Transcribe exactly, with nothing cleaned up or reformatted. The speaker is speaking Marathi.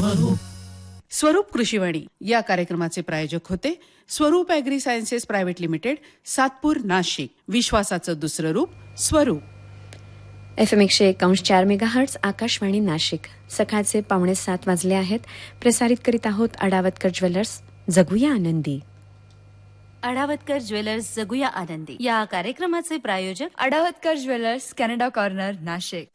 स्वरूप कृषीवाणी या कार्यक्रमाचे प्रायोजक होते स्वरूप agree sciences private limited, Satpur, Nashik. विश्वासाचं दुसरं रूप स्वरूप. एफ एम एकशे एकावन्न चार मेगा हर्ट्स आकाशवाणी नाशिक. सकाळचे पावणे सात वाजले आहेत. प्रसारित करीत आहोत अडावतकर ज्वेलर्स जगूया आनंदी. अडावतकर ज्वेलर्स जगूया आनंदी या कार्यक्रमाचे प्रायोजक अडावतकर ज्वेलर्स, कॅनडा कॉर्नर, नाशिक.